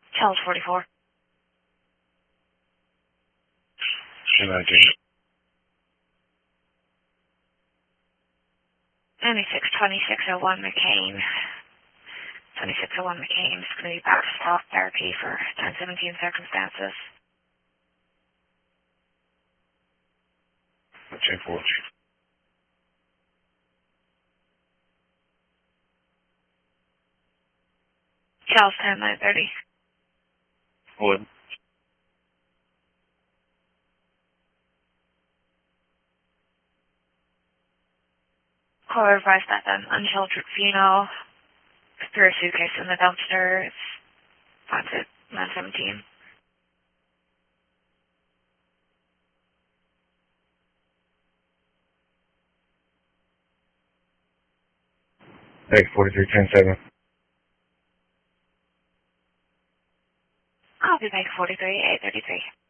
Charles 44. C19. 2601 McCain. 2601 McCain is going to be back to stop therapy for 1017 circumstances. 1040. Charles 10930. Wood. Caller advised that an unsheltered female threw a suitcase in the dumpster. It's 917. Hey, 4310-7. Copy, Mike 43, 833.